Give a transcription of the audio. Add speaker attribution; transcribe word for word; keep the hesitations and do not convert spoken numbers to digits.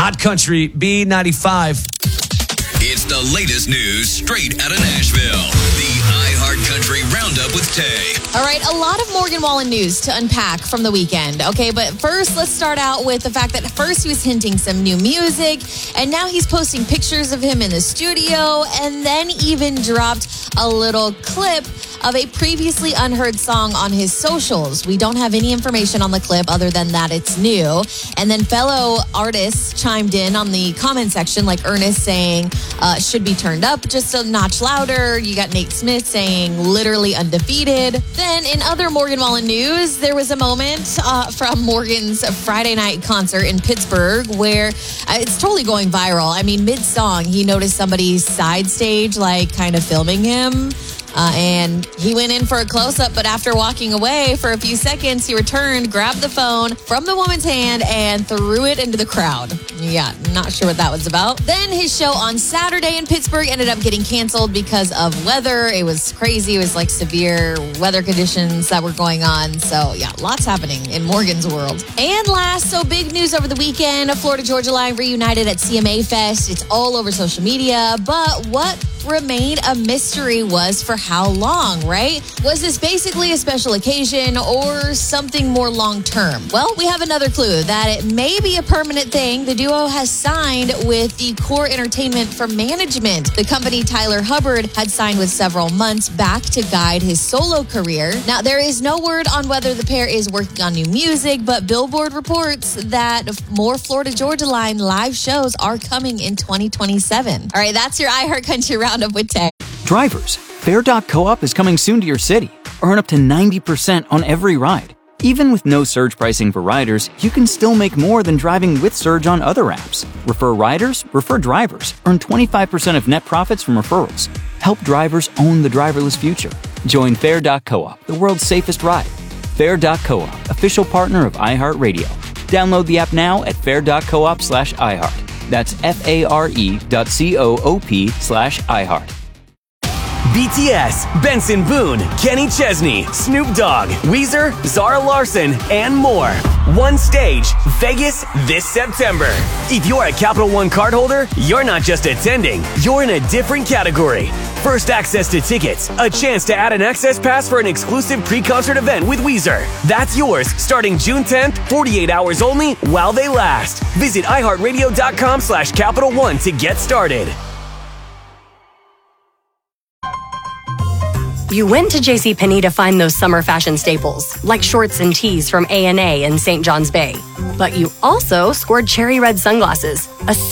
Speaker 1: Hot Country B ninety-five.
Speaker 2: It's the latest news straight out of Nashville. The iHeart Country Roundup with Tay.
Speaker 3: All right, a lot of Morgan Wallen news to unpack from the weekend. Okay, but first, let's start out with the fact that first he was hinting some new music, and now he's posting pictures of him in the studio, and then even dropped a little clip of a previously unheard song on his socials. We don't have any information on the clip other than that it's new. And then fellow artists chimed in on the comment section, like Ernest saying, uh, should be turned up just a notch louder. You got Nate Smith saying literally undefeated. Then in other Morgan Wallen news, there was a moment uh, from Morgan's Friday night concert in Pittsburgh where uh, it's totally going viral. I mean, mid-song, he noticed somebody side stage, like kind of filming him. Uh, and he went in for a close-up, but after walking away for a few seconds, he returned, grabbed the phone from the woman's hand, and threw it into the crowd. Yeah, not sure what that was about. Then his show on Saturday in Pittsburgh ended up getting canceled because of weather. It was crazy. It was like severe weather conditions that were going on. So, yeah, lots happening in Morgan's world. And last, so big news over the weekend. Florida Georgia Line reunited at C M A Fest. It's all over social media. But what remained a mystery was for how long, right? Was this basically a special occasion or something more long-term? Well, we have another clue that it may be a permanent thing. The duo has signed with the Core Entertainment for management, the company Tyler Hubbard had signed with several months back to guide his solo career. Now, there is no word on whether the pair is working on new music, but Billboard reports that more Florida Georgia Line live shows are coming in twenty twenty-seven. All right, that's your iHeart Country Roundup with Tay.
Speaker 4: Drivers, Fair dot Co-op is coming soon to your city. Earn up to ninety percent on every ride. Even with no surge pricing for riders, you can still make more than driving with Surge on other apps. Refer riders, refer drivers. Earn twenty-five percent of net profits from referrals. Help drivers own the driverless future. Join Fair dot Co-op, the world's safest ride. Fair dot Co-op, official partner of iHeartRadio. Download the app now at fair dot coop slash iHeart. That's F-A-R-E dot C-O-O-P slash iHeart.
Speaker 5: B T S, Benson Boone, Kenny Chesney, Snoop Dogg, Weezer, Zara Larson, and more. One stage, Vegas this September. If you're a Capital One cardholder, you're not just attending, you're in a different category. First access to tickets, a chance to add an access pass for an exclusive pre-concert event with Weezer. That's yours starting June tenth, forty-eight hours only while they last. Visit iHeartRadio.com slash Capital One to get started.
Speaker 6: You went to JCPenney to find those summer fashion staples, like shorts and tees from A and A in Saint John's Bay. But you also scored cherry red sunglasses, a